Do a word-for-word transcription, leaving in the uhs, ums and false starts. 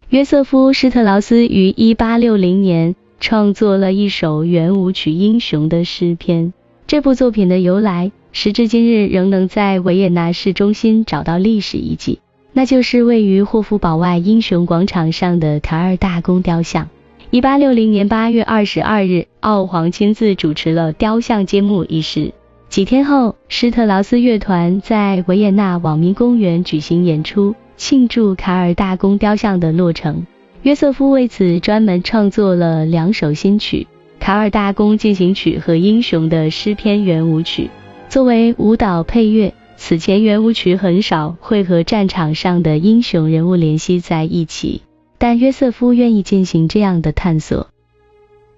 约瑟夫·施特劳斯于一八六零年创作了一首圆舞曲《英雄的诗篇》。这部作品的由来，时至今日仍能在维也纳市中心找到历史遗迹，那就是位于霍夫堡外英雄广场上的卡尔大公雕像。一八六零年八月二十二日，奥皇亲自主持了雕像揭幕仪式。几天后，施特劳斯乐团在维也纳网民公园举行演出，庆祝卡尔大公雕像的落成。约瑟夫为此专门创作了两首新曲，卡尔大公进行曲和英雄的诗篇圆舞曲。作为舞蹈配乐，此前圆舞曲很少会和战场上的英雄人物联系在一起，但约瑟夫愿意进行这样的探索。